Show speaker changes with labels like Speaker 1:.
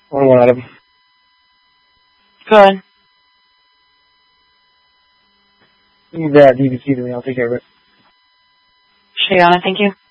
Speaker 1: Only one item.
Speaker 2: Go ahead.
Speaker 1: Leave that DVC to me. I'll take care of it.
Speaker 2: Shayana, thank you.